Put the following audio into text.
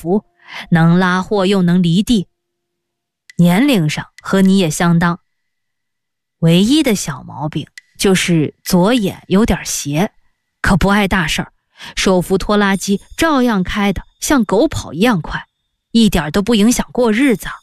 福，能拉货又能犁地，年龄上和你也相当。唯一的小毛病就是左眼有点斜，可不碍大事儿，手扶拖拉机照样开的像狗跑一样快，一点都不影响过日子啊。